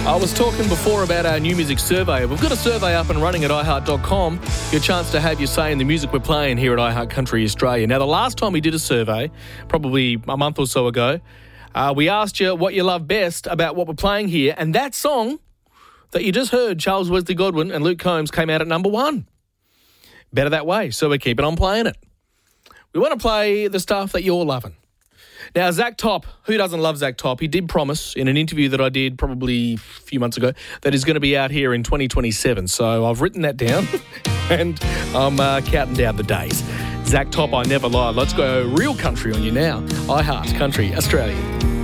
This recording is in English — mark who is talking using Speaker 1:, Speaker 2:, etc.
Speaker 1: I was talking before about our new music survey. We've got a survey up and running at iHeart.com. Your chance to have your say in the music we're playing here at iHeart Country Australia. Now, the last time we did a survey, probably a month or so ago, we asked you what you love best about what we're playing here, and that song that you just heard, Charles Wesley Godwin and Luke Combs, came out at number 1. Better that way, so we're keeping on playing it. We want to play the stuff that you're loving. Now, Zach Top, who doesn't love Zach Top? He did promise in an interview that I did probably a few months ago that he's going to be out here in 2027. So I've written that down and I'm counting down the days. Zach Top, I Never Lie. Let's go real country on you now. iHeart Country Australia.